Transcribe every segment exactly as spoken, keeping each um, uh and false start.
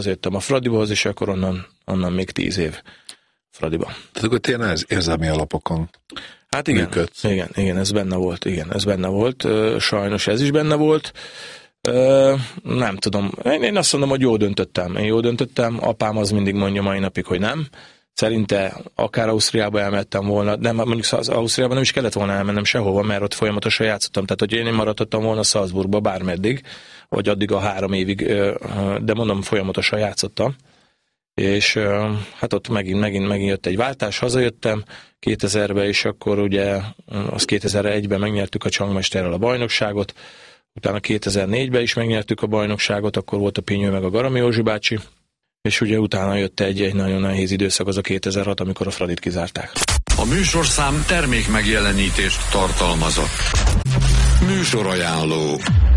jöttem a Fradihoz, és akkor onnan, onnan még tíz év Fradiba. Tehát akkor tényleg ez érzelmi alapokon Hát igen, működsz. igen, igen, ez benne volt, igen, ez benne volt, sajnos ez is benne volt. Nem tudom, én, én azt mondom, hogy jól döntöttem, én jól döntöttem, apám az mindig mondja mai napig, hogy nem. Szerinte akár Ausztriába elmentem volna, de mondjuk az Ausztriába nem is kellett volna elmennem sehova, mert ott folyamatosan játszottam. Tehát, hogy én maradhattam volna Salzburgba bármeddig, vagy addig a három évig, de mondom, folyamatosan játszottam. És hát ott megint, megint, megint jött egy váltás, hazajöttem kétezerben, és akkor ugye az kétezer-egyben megnyertük a Csangmesterrel a bajnokságot, utána kétezer-négyben is megnyertük a bajnokságot, akkor volt a Pinyő meg a Garami Józsi bácsi, és ugye utána jött egy, egy nagyon nehéz időszak, az a kétezer-hat, amikor a Fradit kizárták. A műsorszám termék megjelenítést tartalmazott. Műsorajánló.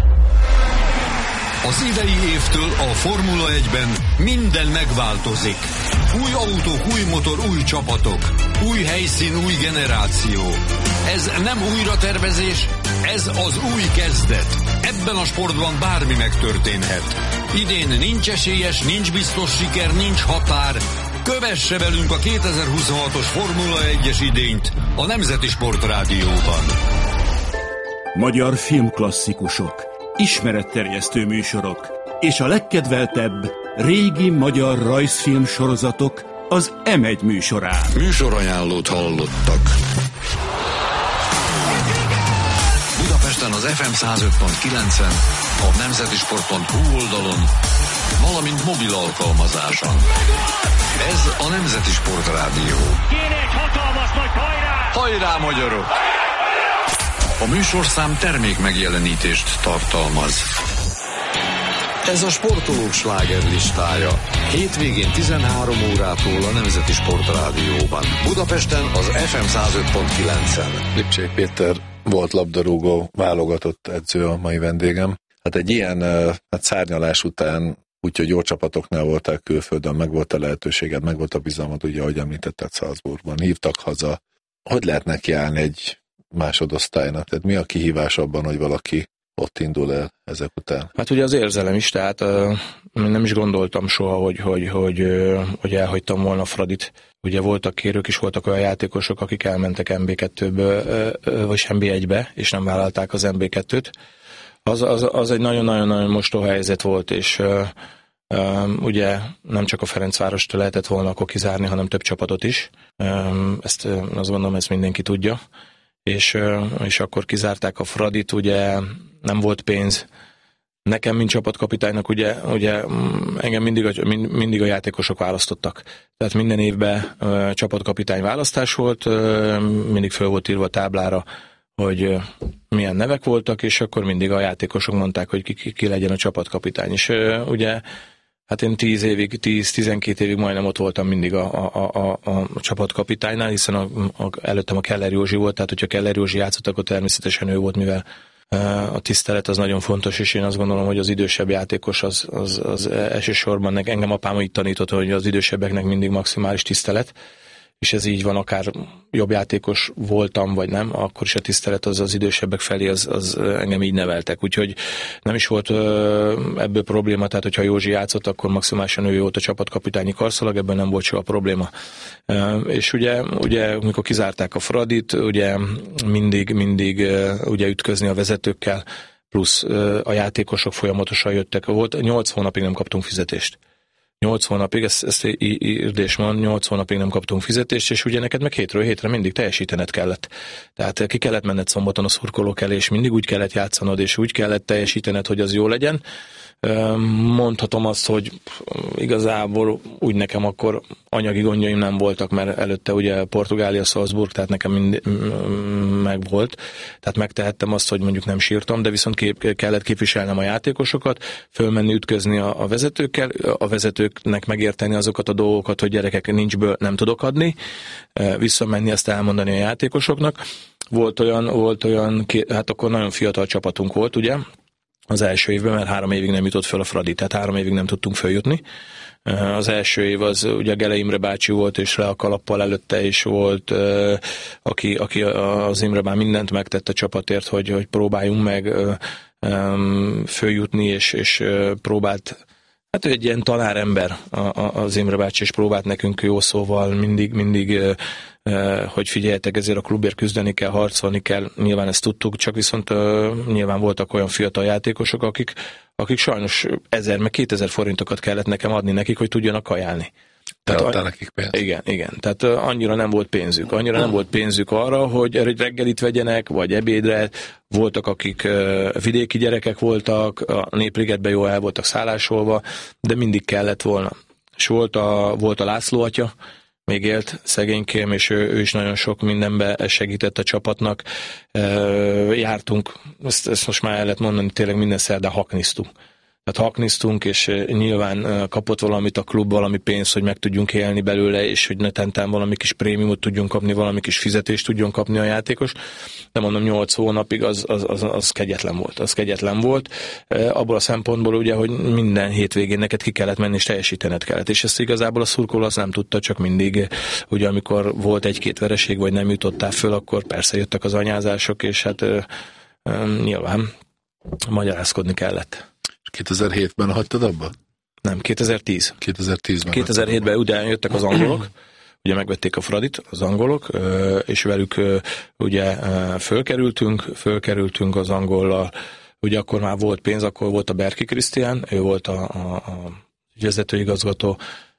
Az idei évtől a Formula egyben minden megváltozik. Új autók, új motor, új csapatok. Új helyszín, új generáció. Ez nem újratervezés, ez az új kezdet. Ebben a sportban bármi megtörténhet. Idén nincs esélyes, nincs biztos siker, nincs határ. Kövesse velünk a kétezer-huszonhatos Formula egyes idényt a Nemzeti Sport Rádióban. Magyar filmklasszikusok, ismeretterjesztő műsorok és a legkedveltebb régi magyar rajzfilm sorozatok az em egy műsorán. Műsorajánlót hallottak. Budapesten az ef em száz öt pont kilencen, a nemzetisport pont hu oldalon, valamint mobil alkalmazáson. Ez a Nemzeti Sport Rádió. Kéne egy hatalmas nagy hajrá! Hajrá, magyarok! A műsorszám termék megjelenítést tartalmaz. Ez a sportolók slágerlistája. Hétvégén tizenhárom órától a Nemzeti Sport Rádióban. Budapesten az ef em száz öt pont kilencen. Lipcsei Péter volt labdarúgó, válogatott edző a mai vendégem. Hát egy ilyen hát szárnyalás után, úgyhogy jó csapatoknál voltál külföldön, meg volt a lehetőséged, meg volt a bizalmad, ugye, ahogy említetted, Salzburgban, hívtak haza. Hogy lehet nekiállni egy másodosztálynak? Tehát mi a kihívás abban, hogy valaki ott indul el ezek után? Hát ugye az érzelem is, tehát uh, nem is gondoltam soha, hogy, hogy, hogy, uh, hogy elhagytam volna Fradit. Ugye voltak kérők is, voltak olyan játékosok, akik elmentek em bé kettőbe, uh, uh, vagy em bé egybe, és nem vállalták az em bé kettőt. Az, az, az egy nagyon-nagyon-nagyon mostó helyzet volt, és uh, um, ugye nem csak a Ferencvárost lehetett volna akkor kizárni, hanem több csapatot is. Um, ezt uh, azt gondolom, ezt mindenki tudja. És, és akkor kizárták a Fradit, ugye nem volt pénz. Nekem, mint csapatkapitánynak, ugye, ugye engem mindig a, mindig a játékosok választottak. Tehát minden évben uh, csapatkapitány választás volt, uh, mindig föl volt írva a táblára, hogy uh, milyen nevek voltak, és akkor mindig a játékosok mondták, hogy ki, ki, ki legyen a csapatkapitány. És uh, ugye hát én tíz évig, tíz-tizenkét évig majdnem ott voltam mindig a, a, a, a, a csapatkapitánynál, hiszen a, a, előttem a Keller Józsi volt, tehát hogyha Keller Józsi játszott, akkor természetesen ő volt, mivel a tisztelet az nagyon fontos, és én azt gondolom, hogy az idősebb játékos az, az, az elsősorban, engem apám így tanított, hogy az idősebbeknek mindig maximális tisztelet, és ez így van, akár jobb játékos voltam, vagy nem, akkor is a tisztelet az az idősebbek felé, az, az engem így neveltek. Úgyhogy nem is volt ebből probléma, tehát hogyha Józsi játszott, akkor maximálisan ő volt a csapatkapitányi karszalag, ebben nem volt soha probléma. És ugye, ugye amikor kizárták a Fradit, ugye mindig, mindig ugye ütközni a vezetőkkel, plusz a játékosok folyamatosan jöttek. Volt, nyolc hónapig nem kaptunk fizetést. Nyolc hónapig, ezt, ezt írdés van, nyolc hónapig nem kaptunk fizetést, és ugye neked meg hétről hétre mindig teljesítened kellett. Tehát ki kellett menned szombaton a szurkolók elé, és mindig úgy kellett játszanod, és úgy kellett teljesítened, hogy az jó legyen. Mondhatom azt, hogy igazából úgy nekem akkor anyagi gondjaim nem voltak, mert előtte ugye Portugália, Salzburg, tehát nekem mind, meg volt. Tehát megtehettem azt, hogy mondjuk nem sírtam, de viszont kép, kellett képviselnem a játékosokat, fölmenni, ütközni a, a vezetőkkel, a vezetőknek megérteni azokat a dolgokat, hogy gyerekek, nincsből nem tudok adni, visszamenni, ezt elmondani a játékosoknak. Volt olyan, volt olyan, hát akkor nagyon fiatal csapatunk volt, ugye, az első évben, mert három évig nem jutott föl a Fradi, tehát három évig nem tudtunk följutni. Az első év az ugye Gele Imre bácsi volt, és le a kalappal előtte is volt, aki, aki az Imre már mindent megtett a csapatért, hogy, hogy próbáljunk meg följutni, és, és próbált Hát ő egy ilyen tanárember, az Imre bácsi, és próbált nekünk jó szóval mindig, mindig, hogy figyeljetek, ezért a klubért küzdeni kell, harcolni kell, nyilván ezt tudtuk, csak viszont nyilván voltak olyan fiatal játékosok, akik, akik sajnos ezer, meg kétezer forintokat kellett nekem adni nekik, hogy tudjanak kajálni. Te adtál nekik pénzt? Igen, igen. Tehát annyira nem volt pénzük. Annyira nem volt pénzük arra, hogy reggelit vegyenek, vagy ebédre. Voltak, akik vidéki gyerekek voltak, a Népligetben jó el voltak szállásolva, de mindig kellett volna. És volt a, volt a László atya, még élt szegénykém, és ő, ő is nagyon sok mindenben segített a csapatnak. Jártunk, ezt, ezt most már el lehet mondani, tényleg minden szerdán haknisztunk. Tehát haknisztunk, és nyilván kapott valamit a klub, valami pénzt, hogy meg tudjunk élni belőle, és hogy netentán valami kis prémiumot tudjunk kapni, valami kis fizetést tudjon kapni a játékos. De mondom, nyolc hónapig az, az, az, az kegyetlen volt. Az kegyetlen volt. Abból a szempontból ugye, hogy minden hétvégén neked ki kellett menni, és teljesítened kellett. És ezt igazából a szurkoló az nem tudta, csak mindig, ugye amikor volt egy-két vereség, vagy nem jutottál föl, akkor persze jöttek az anyázások, és hát ö, ö, nyilván magyarázkodni kellett. kétezer-hétben hagytad abba? Nem, kétezer-tíz. kétezer-tízben. kétezer-hétben ugye jöttek az angolok, ugye megvették a Fradit, az angolok, és velük ugye fölkerültünk, fölkerültünk az angollal, ugye akkor már volt pénz, akkor volt a Berki Krisztián, ő volt a, a, a vezetőigazgató,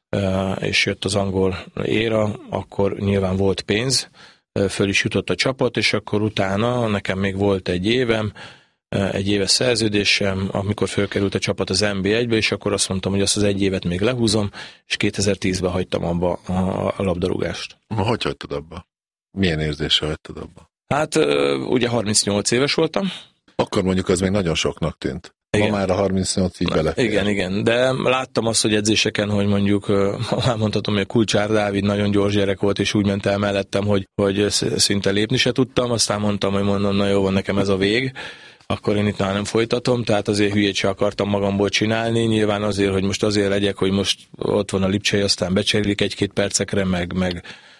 és jött az angol éra, akkor nyilván volt pénz, föl is jutott a csapat, és akkor utána nekem még volt egy évem, egy éves szerződésem, amikor fölkerült a csapat az en bé egybe, és akkor azt mondtam, hogy azt az egy évet még lehúzom, és kétezer-tízben hagytam abba a labdarúgást. Hogy hagytad abba? Milyen érzéssel hagytad abba? Hát ugye harmincnyolc éves voltam. Akkor mondjuk az még nagyon soknak tűnt. Igen. Ma már a harmincnyolc így belefér. Igen, igen, de láttam azt, hogy edzéseken, hogy mondjuk, már mondhatom, hogy a Kulcsár Dávid nagyon gyors gyerek volt, és úgy ment el mellettem, hogy, hogy szinte lépni se tudtam, aztán mondtam, hogy mondom, na jó, van nekem ez a vég, akkor én itt már nem folytatom, tehát azért hülyét se akartam magamból csinálni, nyilván azért, hogy most azért legyek, hogy most ott van a Lipcsei, aztán becserélik egy-két percekre, meg, meg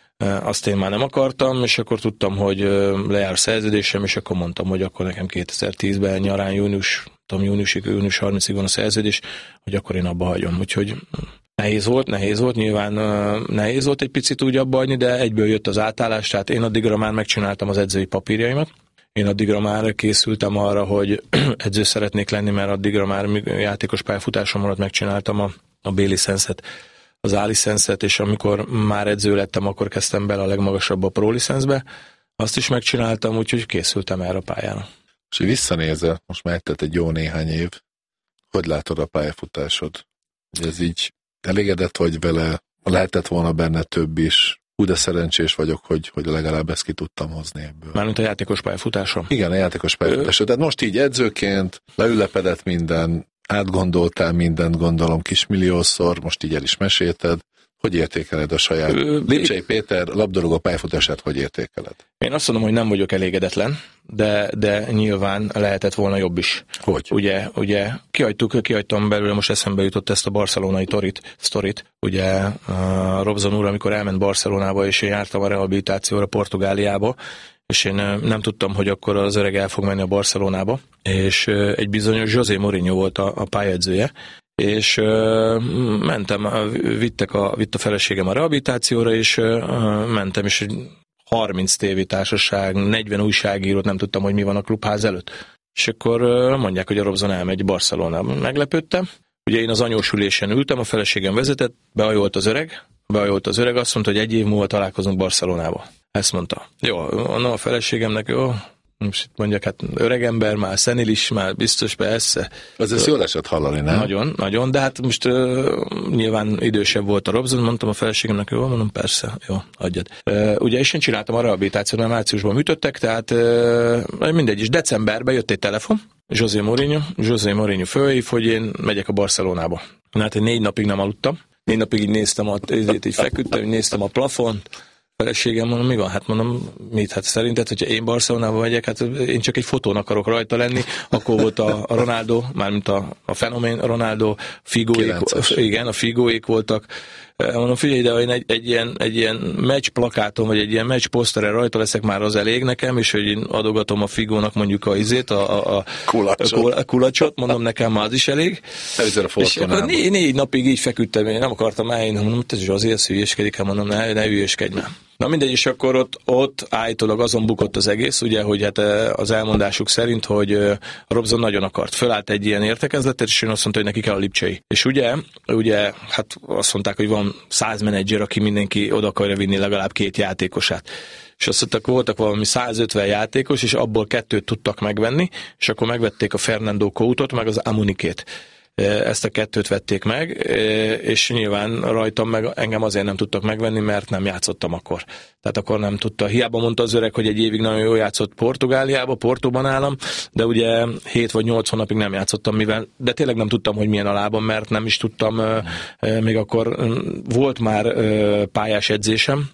azt én már nem akartam, és akkor tudtam, hogy lejár szerződésem, és akkor mondtam, hogy akkor nekem kétezer-tízben nyarán június, tudom, júniusig, június harmincadikáig van a szerződés, hogy akkor én abba hagyom. Úgyhogy nehéz volt, nehéz volt, nyilván nehéz volt egy picit úgy abba hagyni, de egyből jött az átállás, tehát én addigra már megcsináltam az edzői papírjaimat. Én addigra már készültem arra, hogy edző szeretnék lenni, mert addigra már játékos pályafutásom alatt megcsináltam a, a B-licenszet, az A-licenszet, és amikor már edző lettem, akkor kezdtem bele a legmagasabb a Pro-licenszbe. Azt is megcsináltam, úgyhogy készültem erre a pályára. És így visszanézel, most már tett egy jó néhány év, hogy látod a pályafutásod? Hogy ez így elégedett vagy vele, lehetett volna benne több is, úgy de szerencsés vagyok, hogy, hogy legalább ezt ki tudtam hozni ebből. Mármint a játékos pályafutásom? Igen, a játékos pályafutásom. Tehát most így edzőként leülepedett minden, átgondoltál mindent, gondolom kismilliószor, most így el is mesélted. Hogy értékeled a saját Lipcsei Péter labdarúgó pályafutását, hogy értékeled? Én azt mondom, hogy nem vagyok elégedetlen, de, de nyilván lehetett volna jobb is. Hogy? Ugye, ugye kihagytuk, kihagytam belőle, most eszembe jutott ezt a barcelonai torit, sztorit. Ugye uh, Robson úr, amikor elment Barcelonába, és én jártam a rehabilitációra Portugáliába, és én nem tudtam, hogy akkor az öreg el fog menni a Barcelonába, és uh, egy bizonyos José Mourinho volt a, a pályaedzője, és uh, mentem, vittek a, vitt a feleségem a rehabilitációra, és uh, mentem, és harminc tévétársaság, negyven újságírót, nem tudtam, hogy mi van a klubház előtt. És akkor uh, mondják, hogy a Robson elmegy Barcelonába. Meglepődtem. Ugye én az anyósülésen ültem, a feleségem vezetett, behajolt az öreg, behajolt az öreg, azt mondta, hogy egy év múlva találkozunk Barcelonába. Ezt mondta. Jó, mondom a feleségemnek, jó, most mondjak, hát öreg ember, már szenilis, már biztos persze. Az ezt jól esett hallani, nem? Nagyon, nagyon, de hát most uh, nyilván idősebb volt a Robson, mondtam a feleségemnek, jó, mondom, persze, jó, adjad. Uh, ugye és én csináltam a rehabilitációt, mert márciusban műtöttek, tehát uh, mindegy is, decemberben jött egy telefon, José Mourinho, José Mourinho fölhív, hogy én megyek a Barcelonába. Na hát én négy napig nem aludtam, négy napig így néztem, a, így, így feküdtem, így néztem a plafont, feleségem, mondom, mi van? Hát mondom, mit? Hát szerinted, hogyha én Barcelonába megyek, hát én csak egy fotón akarok rajta lenni, akkor volt a, a Ronaldo, mármint a, a fenomén Ronaldo, Figóék, igen, a Figóék voltak, Mondom, figyelj ide, én egy, egy, ilyen, egy ilyen meccs plakáton, vagy egy ilyen meccs poszteren rajta leszek, már az elég nekem, és hogy én adogatom a Figónak mondjuk a izét, a, a, a, kulacsot. a kulacsot, mondom, nekem már az is elég. És akkor négy, négy napig így feküdtem, én nem akartam eljönni, mondom, ez is azért hülyéskedik, mondom, ne, ne hülyéskedj már. Na mindegy, és akkor ott, ott állítólag azon bukott az egész, ugye, hogy hát az elmondásuk szerint, hogy a Robson nagyon akart. Fölállt egy ilyen értekezletet, és én azt mondta, hogy neki kell a Lipcsei. És ugye, ugye, hát azt mondták, hogy van száz menedzser, aki mindenki oda akarja vinni legalább két játékosát. És azt mondták, voltak valami százötven játékos, és abból kettőt tudtak megvenni, és akkor megvették a Fernando Coutot, meg az Amunikét. Ezt a kettőt vették meg, és nyilván rajtam meg engem azért nem tudtak megvenni, mert nem játszottam akkor. Tehát akkor nem tudta. Hiába mondta az öreg, hogy egy évig nagyon jól játszott Portugáliába, Portóban állam, de ugye hét vagy nyolc hónapig nem játszottam, mivel, de tényleg nem tudtam, hogy milyen a lábam, mert nem is tudtam, még akkor volt már pályás edzésem,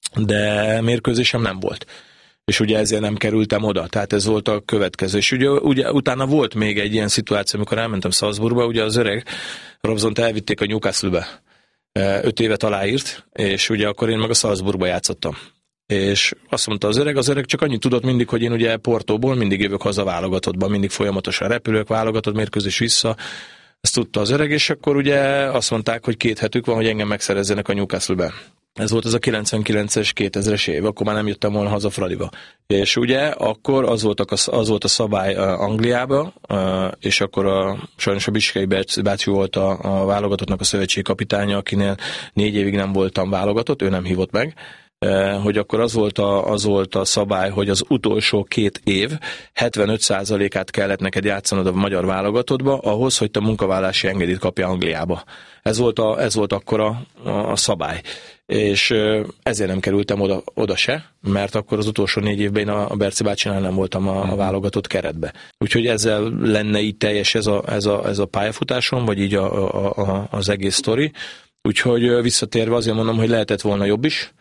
de mérkőzésem nem volt. És ugye ezért nem kerültem oda, tehát ez volt a következő. És ugye, ugye utána volt még egy ilyen szituáció, amikor elmentem Salzburgba, ugye az öreg Robsont elvitték a Newcastle-be, öt évet aláírt, és ugye akkor én meg a Salzburgba játszottam. És azt mondta az öreg, az öreg csak annyit tudott mindig, hogy én ugye Portóból mindig jövök haza válogatottban, mindig folyamatosan repülök, válogatott mérkőzés vissza, ezt tudta az öreg, és akkor ugye azt mondták, hogy két hetük van, hogy engem megszerezzenek a Newcastle-be. Ez volt az a kilencvenkilences, kétezres év, akkor már nem jöttem volna haza Fradiba. És ugye akkor az volt a, az volt a szabály Angliába, és akkor a, sajnos a Biskei bácsi volt a, a válogatottnak a szövetségkapitánya, akinél négy évig nem voltam válogatott, ő nem hívott meg, hogy akkor az volt, a, az volt a szabály, hogy az utolsó két év hetvenöt százalékát kellett neked játszanod a magyar válogatottba, ahhoz, hogy te munkavállási engedélyt kapja Angliába. Ez volt, a, ez volt akkor a, a szabály. És ezért nem kerültem oda, oda se, mert akkor az utolsó négy évben én a Berci bácsinál nem voltam a, a válogatott keretbe. Úgyhogy ezzel lenne így teljes ez a, ez a, ez a pályafutásom, vagy így a, a, a, az egész sztori. Úgyhogy visszatérve azért mondom, hogy lehetett volna jobb is,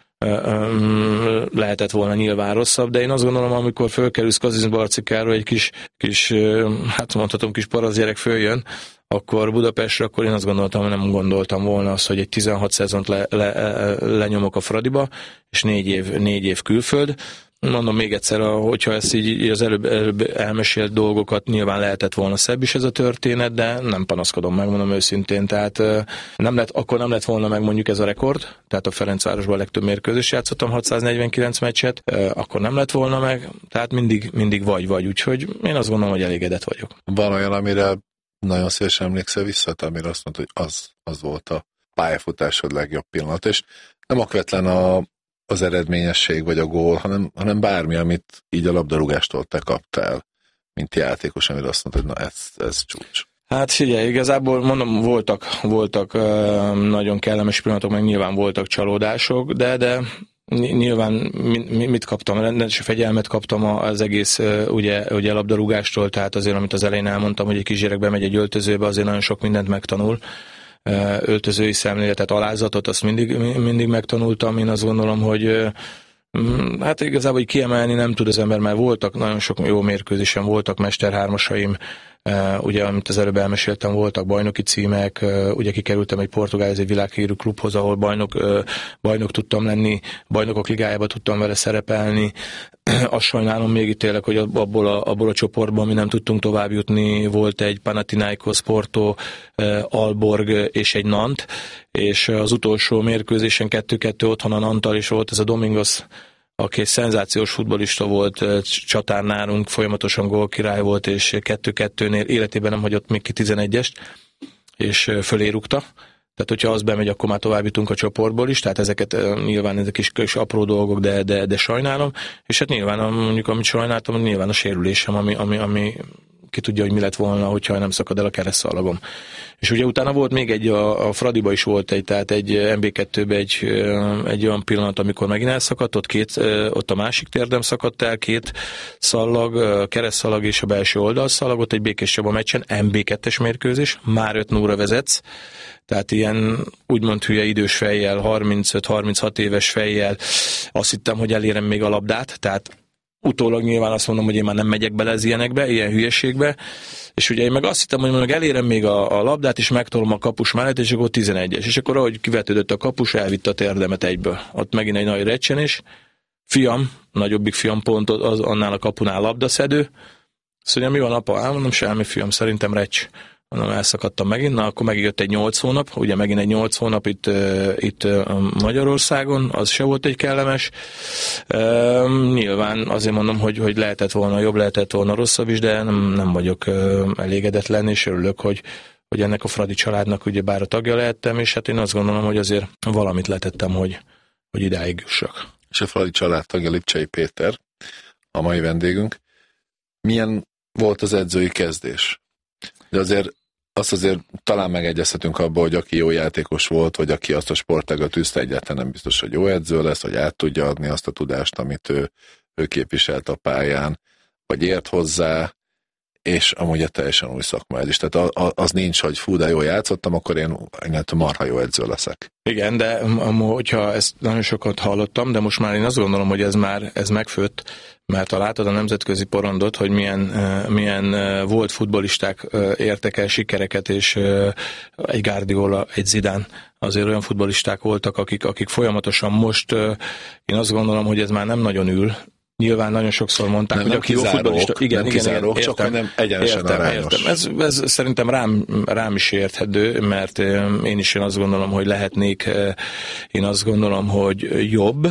lehetett volna nyilván rosszabb, de én azt gondolom, amikor fölkerülsz Kazincbarcikáról, egy kis, kis, hát mondhatom, kis parazgyerek följön, akkor Budapestre, akkor én azt gondoltam, hogy nem gondoltam volna azt, hogy egy tizenhat szezont le, le, lenyomok a Fradiba, és négy év, négy év külföld. Mondom még egyszer, hogyha ezt így az előbb, előbb elmesélt dolgokat, nyilván lehetett volna szebb is ez a történet, de nem panaszkodom, megmondom őszintén. Tehát nem lett, akkor nem lett volna meg mondjuk ez a rekord, tehát a Ferencvárosban a legtöbb mérkőzést játszottam, hatszáznegyvenkilenc meccset, akkor nem lett volna meg, tehát mindig, mindig vagy-vagy, úgyhogy én azt gondolom, hogy elégedett vagyok. Van olyan, amire nagyon szívesen emlékszel vissza, amire azt mondta, hogy az, az volt a pályafutásod legjobb pillanat, és nem okvetlen a az eredményesség vagy a gól, hanem, hanem bármi, amit így a labdarúgástól te kaptál, mint játékos, amire azt mondtad, hogy na ez, ez csúcs. Hát figyelj, igazából mondom, voltak, voltak uh, nagyon kellemes pillanatok, meg nyilván voltak csalódások, de, de nyilván mit kaptam? Rendes fegyelmet kaptam az egész uh, ugye, ugye labdarúgástól, tehát azért, amit az elején elmondtam, hogy egy kisgyerek bemegy egy öltözőbe, azért nagyon sok mindent megtanul. Öltözői szemléletet, alázatot, azt mindig, mindig megtanultam. Én azt gondolom, hogy hát igazából hogy kiemelni nem tud az ember, mert voltak nagyon sok jó mérkőzésen, voltak mesterhármasaim, ugye, amit az előbb elmeséltem, voltak bajnoki címek, ugye kikerültem egy portugál, ez egy világhírű klubhoz, ahol bajnok, bajnok tudtam lenni, bajnokok ligájába tudtam vele szerepelni. Azt sajnálom még itt tényleg, hogy abból a, abból a csoportban mi nem tudtunk tovább jutni, volt egy Panathinaikos, Porto, Aalborg és egy Nant, és az utolsó mérkőzésen kettő-kettő otthon a Nanttal is volt ez a Domingos, aki egy szenzációs futballista volt, csatár nálunk, folyamatosan gólkirály volt, és kettő-kettőnél életében nem hagyott még ki tizenegyest, és fölé rúgta. Tehát, hogyha az bemegy, akkor már tovább jutunk a csoportból is, tehát ezeket nyilván ezek is, is apró dolgok, de, de, de sajnálom. És hát nyilván, mondjuk, amit sajnáltam, nyilván a sérülésem, ami, ami, ami ki tudja, hogy mi lett volna, hogyha nem szakad el a keresztszalagom. És ugye utána volt még egy, a, a Fradiba is volt egy, tehát egy em bé kettőben egy, egy olyan pillanat, amikor megint elszakadt, ott, két, ott a másik térdem szakadt el, két szallag, keresztszalag és a belső oldalszalag, ott egy Békés Csaba meccsen, em bé kettes mérkőzés, már öt nulla vezetsz, tehát ilyen úgymond hülye idős fejjel, harmincöt-harminchat éves fejjel azt hittem, hogy elérem még a labdát, tehát utólag nyilván azt mondom, hogy én már nem megyek bele az ilyenekbe, ilyen hülyeségbe, és ugye én meg azt hittem, hogy mondjuk elérem még a, a labdát, és megtolom a kapus mellett, és akkor tizenegyes. És akkor ahogy kivetődött a kapus, elvitte a térdemet egyből. Ott megint egy nagy recsenés. Fiam, nagyobbik fiam pont az, annál a kapunál labdaszedő. Azt mondja, mi van apa? Á, mondom, semmi fiam, szerintem recs. Mondom, elszakadtam megint, na akkor megjött egy nyolc hónap, ugye megint egy nyolc hónap itt, uh, itt uh, Magyarországon, az se volt egy kellemes. Uh, nyilván azért mondom, hogy, hogy lehetett volna jobb, lehetett volna rosszabb is, de nem, nem vagyok uh, elégedetlen, és örülök, hogy, hogy ennek a Fradi családnak ugye bár a tagja lehettem, és hát én azt gondolom, hogy azért valamit letettem, hogy, hogy idáig jussak. És a Fradi család tagja Lipcsei Péter, a mai vendégünk. Milyen volt az edzői kezdés? De azért azt azért talán megegyezhetünk abban, hogy aki jó játékos volt, vagy aki azt a sportágat tűzte, egyáltalán nem biztos, hogy jó edző lesz, vagy át tudja adni azt a tudást, amit ő, ő képviselt a pályán, vagy ért hozzá, és amúgy egy teljesen új szakma ez is. Tehát az nincs, hogy fú, de jól játszottam, akkor én marha jó edző leszek. Igen, de hogyha ezt nagyon sokat hallottam, de most már én azt gondolom, hogy ez már ez megfőtt, mert ha látod a nemzetközi porondot, hogy milyen, milyen volt futballisták értek el sikereket, és egy Guardiola, egy Zidane, azért olyan futballisták voltak, akik, akik folyamatosan most, én azt gondolom, hogy ez már nem nagyon ül. Nyilván nagyon sokszor mondták, nem, hogy nem aki jó futballista... Igen, nem igen, kizárók, értem, csak nem egyenesen értem, arányos. Értem. Ez, ez szerintem rám, rám is érthető, mert én is én azt gondolom, hogy lehetnék, én azt gondolom, hogy jobb.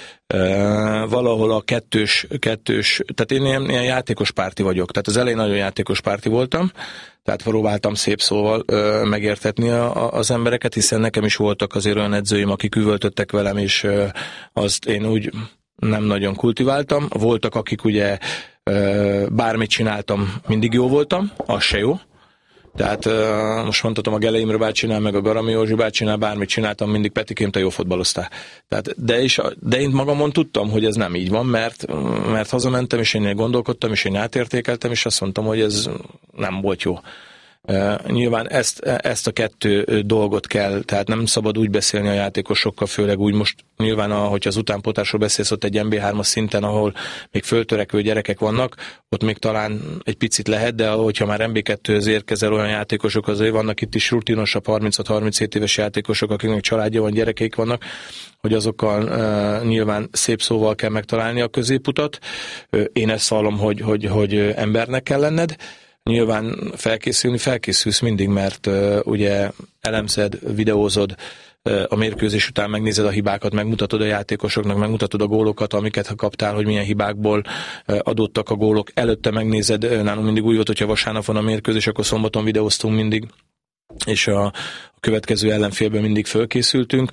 Valahol a kettős, kettős tehát én ilyen, ilyen játékos párti vagyok. Tehát az elején nagyon játékos párti voltam, tehát próbáltam szép szóval ö, megértetni a, a, az embereket, hiszen nekem is voltak azért olyan edzőim, akik üvöltöttek velem, és ö, azt én úgy nem nagyon kultiváltam. Voltak, akik ugye bármit csináltam, mindig jó voltam, az se jó. Tehát most mondhatom, a Gele Imre bácsinál, meg a Garami Józsi bácsinál, bármit csináltam, mindig Petikém, te jó fotballoztál. Tehát, de, is, de én magamon tudtam, hogy ez nem így van, mert, mert hazamentem, és én gondolkodtam, és én átértékeltem, és azt mondtam, hogy ez nem volt jó. Uh, nyilván ezt, ezt a kettő dolgot kell, tehát nem szabad úgy beszélni a játékosokkal, főleg úgy most nyilván, ahogy az utánpótlásról beszélsz, ott egy em bé hármas szinten, ahol még föltörekvő gyerekek vannak, ott még talán egy picit lehet, de hogyha már em bé kettőhöz érkezel, olyan játékosok, azért vannak itt is rutinosabb harminchat-harminchét éves játékosok, akiknek családja van, gyerekeik vannak, hogy azokkal uh, nyilván szép szóval kell megtalálni a középutat. Uh, én ezt hallom, hogy, hogy, hogy embernek kell lenned. Nyilván felkészülni, felkészülsz mindig, mert uh, ugye elemzed, videózod, uh, a mérkőzés után megnézed a hibákat, megmutatod a játékosoknak, megmutatod a gólokat, amiket kaptál, hogy milyen hibákból uh, adottak a gólok. Előtte megnézed, uh, nálunk mindig úgy volt, hogyha vasárnap van a mérkőzés, akkor szombaton videóztunk mindig, és a, a következő ellenfélben mindig fölkészültünk.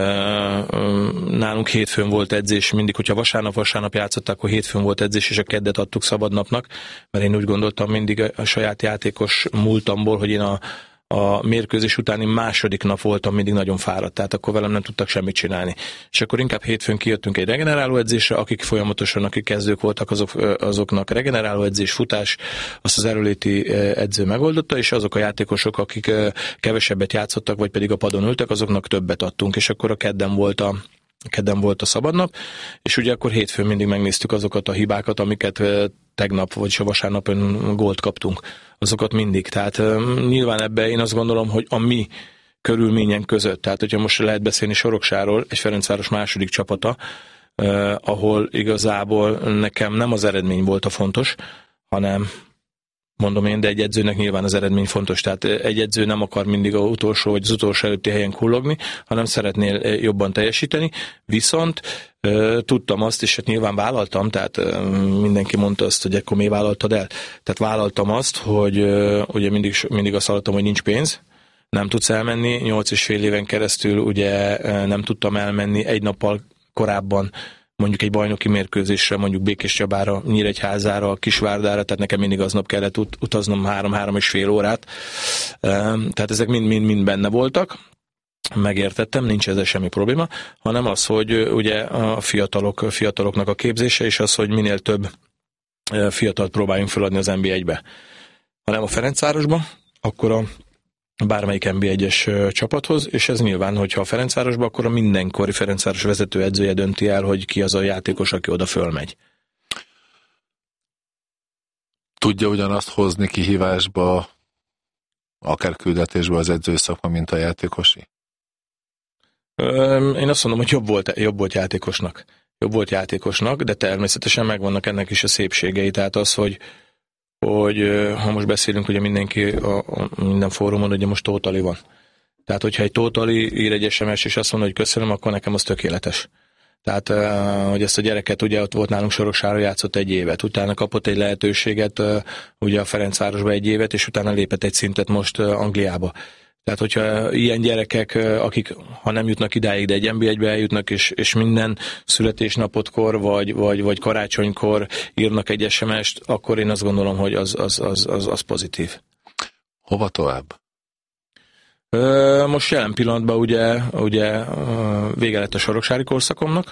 Nálunk hétfőn volt edzés, mindig, hogyha vasárnap-vasárnap játszottak, akkor hétfőn volt edzés, és a keddet adtuk szabadnapnak, mert én úgy gondoltam mindig a saját játékos múltamból, hogy én a a mérkőzés utáni második nap voltam mindig nagyon fáradt, tehát akkor velem nem tudtak semmit csinálni. És akkor inkább hétfőn kijöttünk egy regeneráló edzésre, akik folyamatosan, akik kezdők voltak, azok, azoknak regeneráló edzés, futás, azt az erőléti edző megoldotta, és azok a játékosok, akik kevesebbet játszottak, vagy pedig a padon ültek, azoknak többet adtunk, és akkor a kedden volt a kedden volt a szabadnap, és ugye akkor hétfőn mindig megnéztük azokat a hibákat, amiket tegnap, vagyis a vasárnapon gólt kaptunk. Azokat mindig. Tehát nyilván ebben én azt gondolom, hogy a mi körülményen között, tehát hogyha most lehet beszélni Soroksáról, egy Ferencváros második csapata, eh, ahol igazából nekem nem az eredmény volt a fontos, hanem mondom én, de egy edzőnek nyilván az eredmény fontos. Tehát egy edző nem akar mindig az utolsó vagy az utolsó előtti helyen kullogni, hanem szeretnél jobban teljesíteni. Viszont uh, tudtam azt, és hát nyilván vállaltam, tehát uh, mindenki mondta azt, hogy akkor miért vállaltad el. Tehát vállaltam azt, hogy uh, ugye mindig, mindig azt hallottam, hogy nincs pénz, nem tudsz elmenni. Nyolc és fél éven keresztül ugye uh, nem tudtam elmenni egy nappal korábban, mondjuk egy bajnoki mérkőzésre, mondjuk Békéscsabára, Nyíregyházára, Kisvárdára, tehát nekem mindig aznap kellett ut- utaznom három-három és fél órát. Tehát ezek mind-mind benne voltak. Megértettem, nincs ezzel semmi probléma, hanem az, hogy ugye a fiatalok, fiataloknak a képzése, és az, hogy minél több fiatalt próbáljunk feladni az en bé egybe. Ha nem a Ferencvárosba, akkor a bármelyik en bé egyes csapathoz, és ez nyilván, hogyha a Ferencvárosba, akkor a mindenkori Ferencváros vezető edzője dönti el, hogy ki az a játékos, aki oda fölmegy. Tudja ugyanazt hozni kihívásba, akár küldetésbe az edzői szakma, mint a játékosi? Én azt mondom, hogy jobb volt, jobb volt játékosnak. Jobb volt játékosnak, de természetesen megvannak ennek is a szépségei. Tehát az, hogy, hogy ha most beszélünk, ugye mindenki a, a minden fórumon, ugye most Tótali van. Tehát, hogyha egy Tótali ír egy es em es és azt mondja, hogy köszönöm, akkor nekem az tökéletes. Tehát, hogy ezt a gyereket, ugye ott volt nálunk Soroksáron, játszott egy évet, utána kapott egy lehetőséget, ugye a Ferencvárosba egy évet, és utána lépett egy szintet most Angliába. Tehát, hogyha ilyen gyerekek, akik ha nem jutnak idáig, de egy en bé egybe eljutnak, és, és minden születésnapotkor, vagy, vagy, vagy karácsonykor írnak egy es em est, akkor én azt gondolom, hogy az, az, az, az, az pozitív. Hova tovább? Most jelen pillanatban ugye, ugye vége lett a soroksári korszakomnak.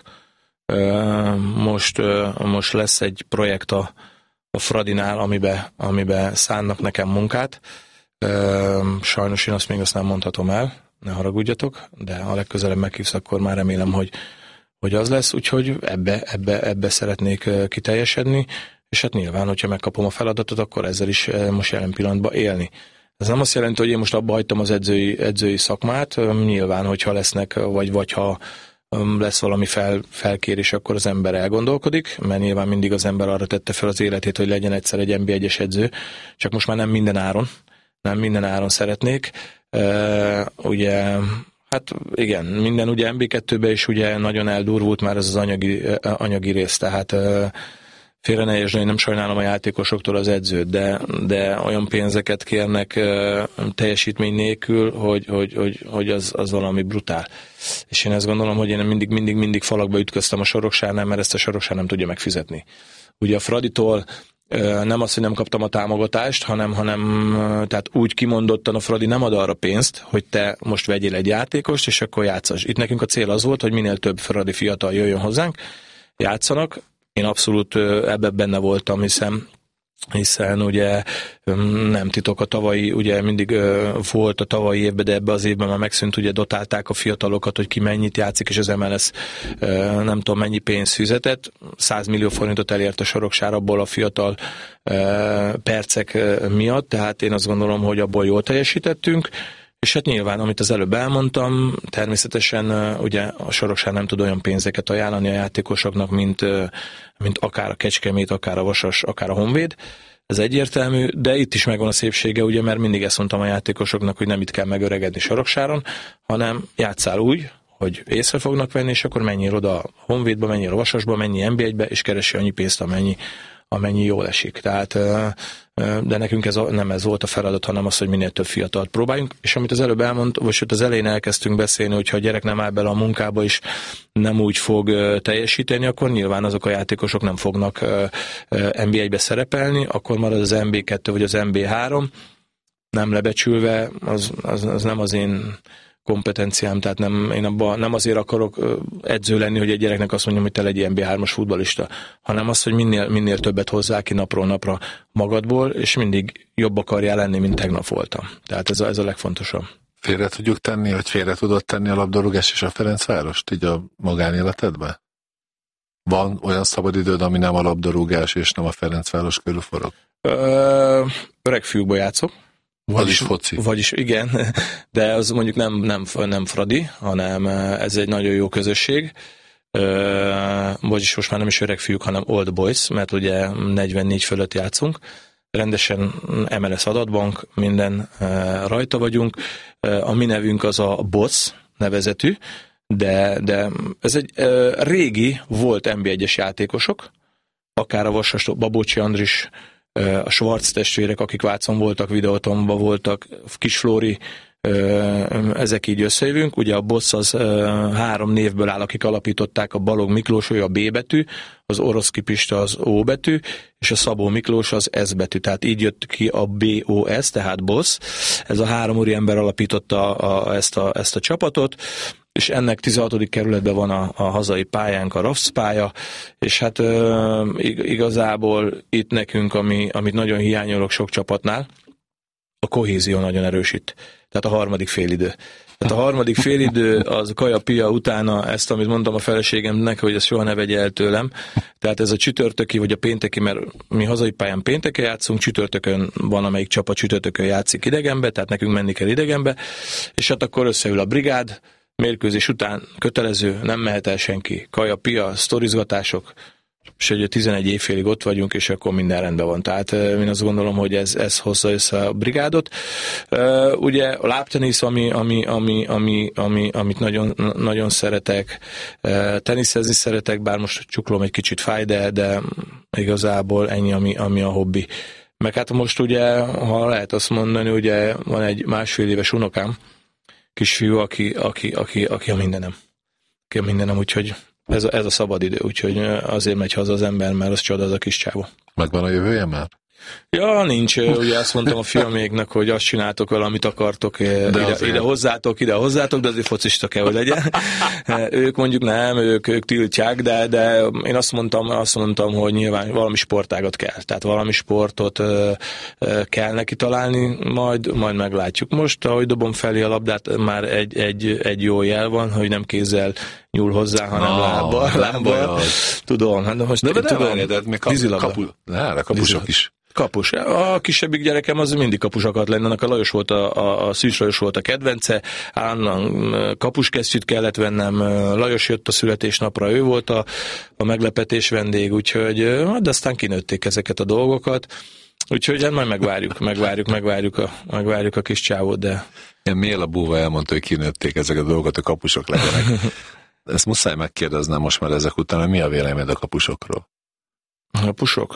Most, most lesz egy projekt a, a Fradinál, amiben, amiben szánnak nekem munkát. Sajnos én azt még azt nem mondhatom el, ne haragudjatok, de ha legközelebb meghívsz, akkor már remélem, hogy, hogy az lesz, úgyhogy ebbe, ebbe, ebbe szeretnék kiteljesedni, és hát nyilván, hogyha megkapom a feladatot, akkor ezzel is most jelen pillanatban élni. Ez nem azt jelenti, hogy én most abba hagytam az edzői, edzői szakmát, nyilván, hogyha lesznek, vagy, vagy ha lesz valami fel, felkérés, akkor az ember elgondolkodik, mert nyilván mindig az ember arra tette fel az életét, hogy legyen egyszer egy en bé egyes edző, csak most már nem minden áron, nem minden áron szeretnék. Uh, ugye, hát igen, minden ugye en bé kettőben is ugye nagyon eldurvult már ez az anyagi, anyagi rész, tehát uh, félre ne értsd, én nem sajnálom a játékosoktól az edzőt, de, de olyan pénzeket kérnek uh, teljesítmény nélkül, hogy, hogy, hogy, hogy az, az valami brutál. És én ezt gondolom, hogy én mindig, mindig, mindig falakba ütköztem a Soroksárnál, mert ezt a Soroksár nem tudja megfizetni. Ugye a Fraditól nem az, hogy nem kaptam a támogatást, hanem, hanem tehát úgy kimondottan a Fradi nem ad arra pénzt, hogy te most vegyél egy játékost, és akkor játszass. Itt nekünk a cél az volt, hogy minél több Fradi fiatal jöjjön hozzánk, játszanak. Én abszolút ebben benne voltam, hiszen hiszen ugye nem titok, a tavalyi, ugye mindig volt a tavalyi évben, de ebbe az évben már megszűnt, ugye dotálták a fiatalokat, hogy ki mennyit játszik, és az em el es nem tudom mennyi pénzt fizetett, száz millió forintot elért a Soroksár abból a fiatal percek miatt, tehát én azt gondolom, hogy abból jól teljesítettünk, és hát nyilván, amit az előbb elmondtam, természetesen ugye a Soroksár nem tud olyan pénzeket ajánlani a játékosoknak, mint, mint akár a Kecskemét, akár a Vasas, akár a Honvéd. Ez egyértelmű, de itt is megvan a szépsége, ugye, mert mindig ezt mondtam a játékosoknak, hogy nem itt kell megöregedni Soroksáron, hanem játsszál úgy, hogy észre fognak venni, és akkor menjél oda a Honvédba, menjél a Vasasba, menjél en bé egybe, és keresi annyi pénzt, amennyi, amennyi jól esik. Tehát, de nekünk ez a, nem ez volt a feladat, hanem az, hogy minél több fiatalt próbáljunk, és amit az előbb elmondtam, vagy az elején elkezdtünk beszélni, hogyha a gyerek nem áll bele a munkába, és nem úgy fog teljesíteni, akkor nyilván azok a játékosok nem fognak en bé egybe szerepelni, akkor marad az en bé kettő vagy az en bé három, nem lebecsülve, az, az, az nem az én kompetenciám, tehát nem, én abban nem azért akarok edző lenni, hogy egy gyereknek azt mondjam, hogy te legyél en bé hármas futballista, hanem az, hogy minél, minél többet hozzá ki napról napra magadból, és mindig jobb akarjál lenni, mint tegnap voltam. Tehát ez a, ez a legfontosabb. Félre tudjuk tenni, hogy félre tudod tenni a labdarúgás és a Ferencvárost így a magánéletedben? Van olyan szabadidőd, ami nem a labdarúgás és nem a Ferencváros körül forog? Ö, öreg fiúkba játszok. Vagyis foci. Vagyis igen, de az mondjuk nem, nem, nem Fradi, hanem ez egy nagyon jó közösség. Vagyis most már nem is öreg fiúk, hanem old boys, mert ugye negyvennégy fölött játszunk. Rendesen em el es adatbank, minden rajta vagyunk. A mi nevünk az a Boss nevezetű, de, de ez egy régi, volt en bé egyes játékosok, akár a Vasas, Babocsi Andris, a Schwarz testvérek, akik Vácon voltak, Videótonban voltak, Kis Flóri, ezek így összejövünk. Ugye a Boss az három névből áll, akik alapították, a Balog Miklós, ő a B betű, az Oroszki Pista az O betű, és a Szabó Miklós az S betű. Tehát így jött ki a bé o es, tehát Boss. Ez a három úri ember alapította a, a, ezt, a, ezt a csapatot, és ennek tizenhatodik kerületben van a, a hazai pályánk, a Rafsz pálya, és hát uh, igazából itt nekünk, ami, amit nagyon hiányolok sok csapatnál, a kohézió nagyon erősít. Tehát a harmadik félidő. Tehát a harmadik félidő az kaja-pia utána ezt, amit mondtam a feleségemnek, hogy ezt soha ne vegye el tőlem. Tehát ez a csütörtöki vagy a pénteki, mert mi hazai pályán pénteken játszunk, csütörtökön van, amelyik csapat csütörtökön játszik idegenbe, tehát nekünk menni kell idegenbe, és hát akkor összeül a brigád, mérkőzés után kötelező, nem mehet el senki. Kaja-pia, sztorizgatások, és ugye tizenegy évfélig ott vagyunk, és akkor minden rendben van. Tehát én azt gondolom, hogy ez, ez hozza össze a brigádot. Ugye a lábtenisz, ami, ami, ami, ami, ami, amit nagyon, nagyon szeretek, teniszezni szeretek, bár most csuklom egy kicsit fáj, de, de igazából ennyi, ami, ami a hobbi. Meg hát most ugye, ha lehet azt mondani, ugye van egy másfél éves unokám, kisfiú, aki, aki, aki, aki a mindenem. Aki a mindenem, úgyhogy ez a, ez a szabad idő, úgyhogy azért megy haza az ember, mert az csoda az a kis csávó. Megvan a jövője már? Ja, nincs. Ugye azt mondtam a fiaméknak, hogy azt csináltok vele, amit akartok, ide, ide hozzátok, ide hozzátok, de azért focista kell, hogy legyen. Ők mondjuk nem, ők, ők tiltják, de, de én azt mondtam, azt mondtam, hogy nyilván valami sportágat kell. Tehát valami sportot kell neki találni, majd, majd meglátjuk. Most, ahogy dobom felé a labdát, már egy, egy, egy jó jel van, hogy nem kézzel nyúl hozzá, hanem oh, lábbal. lábbal. Tudom, hát most de, de tudom, várj, de még kap, kapu, ne, de kapusok is. Kapus. A kisebbik gyerekem az mindig kapus akart lenni, annak a Lajos volt a, a, a Szűcs Lajos volt a kedvence, állandóan kapuskesztyűt kellett vennem, Lajos jött a születésnapra, ő volt a, a meglepetés vendég, úgyhogy de aztán kinőtték ezeket a dolgokat, úgyhogy hát majd megvárjuk, megvárjuk, megvárjuk a, megvárjuk a kis csávót, de... Én Mél a búva elmondta, hogy kinőtték ezeket a dolgokat, a kapusok legyenek. Ezt muszáj megkérdeznem most már ezek után, hogy mi a véleményed a kapusokról? A pusok,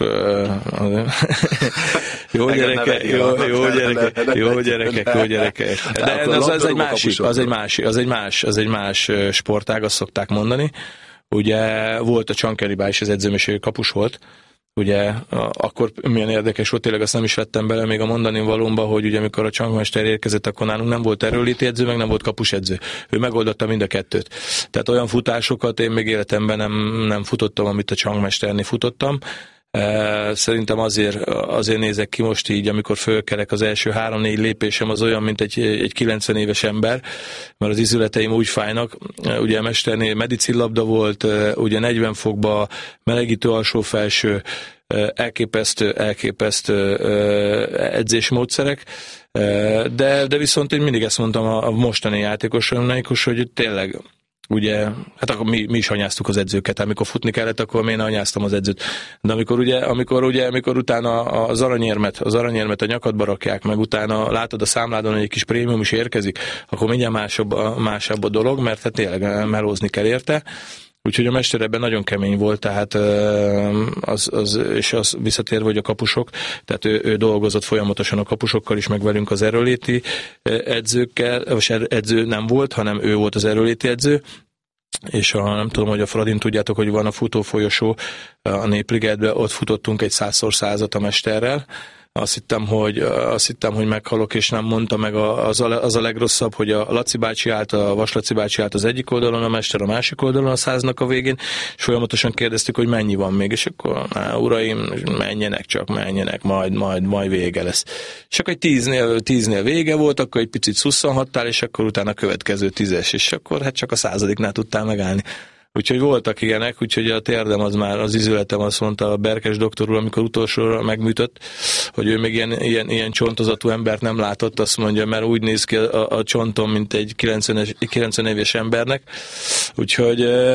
jó gyerekek, jó, jó gyerekek, jó gyerekek, jó gyerekek. De az, az egy másik, az egy másik, az egy más, az egy más sportág, azt szokták mondani. Ugye volt a Csankeribá is az edzőm, és ő kapus volt. Ugye akkor milyen érdekes volt, tényleg azt nem is vettem bele még a mondani valómba, hogy ugye amikor a Csankmester érkezett, akkor nálunk nem volt erőléti edző, meg nem volt kapusedző. Ő megoldotta mind a kettőt. Tehát olyan futásokat én még életemben nem, nem futottam, amit a Csankmesternél futottam. Szerintem azért, azért nézek ki most így, amikor fölkelek, az első három-négy lépésem az olyan, mint egy, egy kilencven éves ember, mert az izületeim úgy fájnak. Ugye a mesternél medicinlabda volt, ugye negyven fokba melegítő alsó-felső, elképesztő, elképesztő edzésmódszerek, de, de viszont én mindig ezt mondtam a mostani játékosomnak, hogy tényleg ugye, hát akkor mi, mi is anyáztuk az edzőket, amikor futni kellett, akkor én anyáztam az edzőt. De amikor ugye, amikor ugye, amikor utána az aranyérmet, az aranyérmet a nyakadba rakják, meg utána látod a számládon, hogy egy kis prémium is érkezik, akkor mindjárt másabb a, másabb a dolog, mert hát tényleg melózni kell érte. Úgyhogy a mester ebben nagyon kemény volt, tehát az, az, és az visszatérve, hogy a kapusok, tehát ő, ő dolgozott folyamatosan a kapusokkal is, meg velünk az erőléti edzőkkel, vagy edző nem volt, hanem ő volt az erőléti edző, és a, nem tudom, hogy a Fradin tudjátok, hogy van a futófolyosó a Népligetben, ott futottunk egy százszor százat a mesterrel. Azt hittem, hogy, azt hittem, hogy meghalok, és nem mondta meg a, az, a, az a legrosszabb, hogy a Laci bácsi állt, a Vas Laci bácsi állt az egyik oldalon, a mester a másik oldalon a száznak a végén, és folyamatosan kérdeztük, hogy mennyi van még, és akkor, á, uraim, menjenek csak, menjenek, majd, majd, majd vége lesz. És akkor egy tíznél, tíznél vége volt, akkor egy picit szusszanhattál, és akkor utána a következő tízes, és akkor hát csak a századiknál tudtál megállni. Úgyhogy voltak ilyenek, úgyhogy a térdem az már, az izületem azt mondta a Berkes doktor úr, amikor utolsóra megműtött, hogy ő még ilyen, ilyen, ilyen csontozatú embert nem látott, azt mondja, mert úgy néz ki a, a csontom, mint egy kilencven éves embernek. Úgyhogy,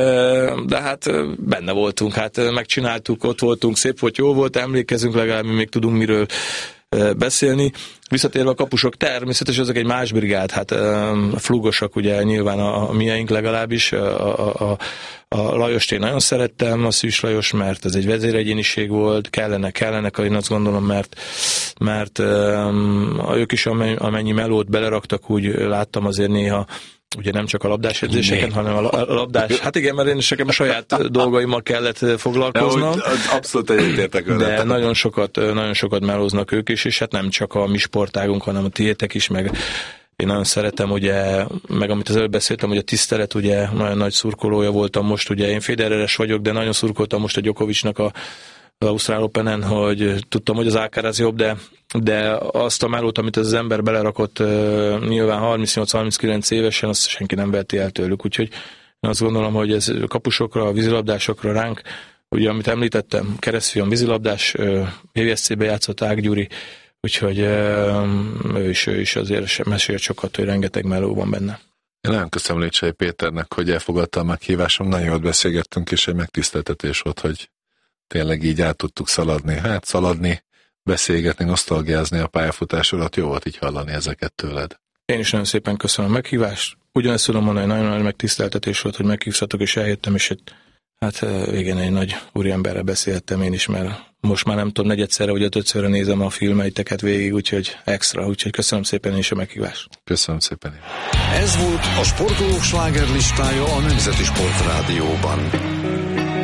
de hát benne voltunk, hát megcsináltuk, ott voltunk, szép volt, jó volt, emlékezünk, legalább mi még tudunk miről beszélni. Visszatérve a kapusok, természetesen ezek egy más brigád, hát a flugosak ugye nyilván a, a mieink legalábbis, a, a, a, a Lajost én nagyon szerettem, a Szűcs Lajos, mert ez egy vezéregyéniség volt, kellene, kellene, én azt gondolom, mert, mert um, ők is amennyi, amennyi melót beleraktak, úgy láttam azért néha, ugye nem csak a labdás edzéseken, hanem a labdás. Hát igen, mert én is nekem a saját dolgaimmal kellett foglalkoznom. De, abszolút egyetértek de nagyon sokat, nagyon sokat melóznak ők is, és hát nem csak a mi sportágunk, hanem a tiétek is, meg én nagyon szeretem, ugye, meg amit az előbb beszéltem, hogy a tisztelet, ugye, nagyon nagy szurkolója voltam most, ugye én Federeres vagyok, de nagyon szurkoltam most a Djokovicnak a az Ausztrál Openen, hogy tudtam, hogy az Alcaraz jobb, de, de azt a melót, amit az ember belerakott nyilván harmincnyolc-harminckilenc évesen, azt senki nem veheti el tőlük, úgyhogy én azt gondolom, hogy ez kapusokra, vízilabdásokra ránk, ugye amit említettem, keresztfiam vízilabdás, vé vé es cé-be játszott Ág Gyuri, úgyhogy ő is, ő is azért mesélt sokat, hogy rengeteg meló van benne. Én nagyon köszönöm Lécsei Péternek, hogy elfogadta a meghívásom, nagyon jól beszélgettünk, és egy megtiszteltetés volt, hogy tényleg így át tudtuk szaladni. Hát szaladni, beszélgetni, nosztalgiázni a pályafutásodat, jó volt így hallani ezeket tőled. Én is nagyon szépen köszönöm a meghívást. Ugyanezt tudom mondani, hogy nagyon nagy megtiszteltetés volt, hogy meghívtatok, és eljöttem, és hát végén egy nagy úriemberrel beszéltem én is, mert most már nem tudom, negyedszerre vagy ötödszörre nézem a filmeiteket végig, úgyhogy extra, úgyhogy köszönöm szépen én is a meghívást. Köszönöm szépen. Ez volt a Sportolók slágerlistája a Nemzeti Sportrádióban.